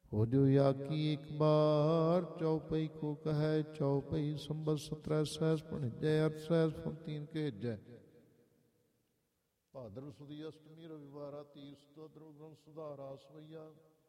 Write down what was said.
हो जो या की एक बार चौपई को कहे चौपई संबत 17 सहस जय 8 सहस 3 के जय भाद्र सुदी अष्टमी रविवारा तीर स्तोत्र ग्रंथ सुधारा सवैया